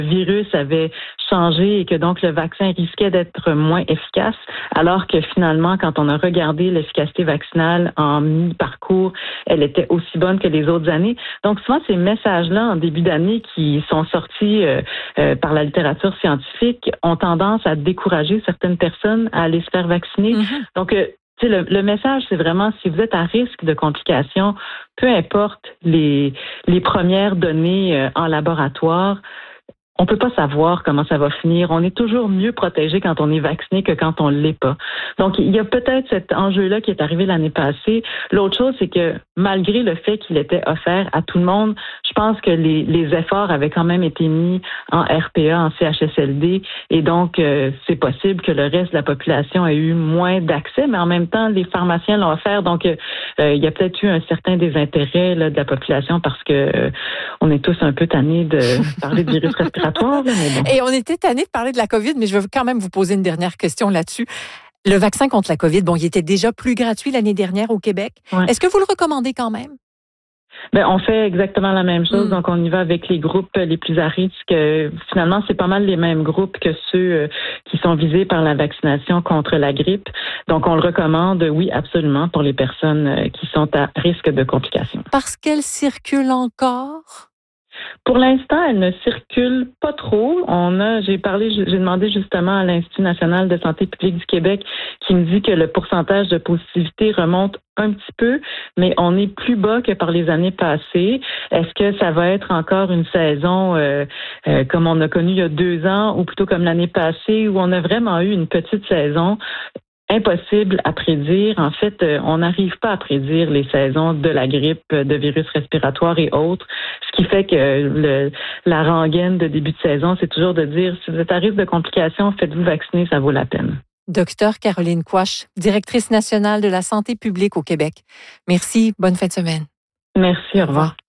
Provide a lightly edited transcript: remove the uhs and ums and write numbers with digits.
virus avait changé et que donc le vaccin risquait d'être moins efficace, alors que finalement, quand on a regardé l'efficacité vaccinale en mi-parcours, elle était aussi bonne que les autres années. Donc souvent, ces messages-là en début d'année qui sont sortis par la littérature scientifique ont tendance à décourager certaines personnes à aller se faire vacciner. Mm-hmm. Donc, le message, c'est vraiment si vous êtes à risque de complications, peu importe les premières données en laboratoire, on peut pas savoir comment ça va finir. On est toujours mieux protégé quand on est vacciné que quand on l'est pas. Donc, il y a peut-être cet enjeu-là qui est arrivé l'année passée. L'autre chose, c'est que malgré le fait qu'il était offert à tout le monde, je pense que les efforts avaient quand même été mis en RPA, en CHSLD, et donc c'est possible que le reste de la population ait eu moins d'accès, mais en même temps, les pharmaciens l'ont offert. Donc, il y a peut-être eu un certain désintérêt là, de la population parce que on est tous un peu tannés de parler de virus respiratoire. Bon. Et on était tannés de parler de la COVID, mais je veux quand même vous poser une dernière question là-dessus. Le vaccin contre la COVID, bon, il était déjà plus gratuit l'année dernière au Québec. Ouais. Est-ce que vous le recommandez quand même? Ben, on fait exactement la même chose. Donc, on y va avec les groupes les plus à risque. Finalement, c'est pas mal les mêmes groupes que ceux qui sont visés par la vaccination contre la grippe. Donc, on le recommande, oui, absolument, pour les personnes qui sont à risque de complications. Parce qu'elle circule encore? Pour l'instant, elle ne circule pas trop. J'ai demandé justement à l'Institut national de santé publique du Québec qui me dit que le pourcentage de positivité remonte un petit peu, mais on est plus bas que par les années passées. Est-ce que ça va être encore une saison comme on a connu il y a 2 ans ou plutôt comme l'année passée où on a vraiment eu une petite saison? Impossible à prédire. En fait, on n'arrive pas à prédire les saisons de la grippe, de virus respiratoires et autres. Ce qui fait que la rengaine de début de saison, c'est toujours de dire, si vous êtes à risque de complications, faites-vous vacciner, ça vaut la peine. Docteur Caroline Quach, directrice nationale de la santé publique au Québec. Merci, bonne fin de semaine. Merci, au revoir.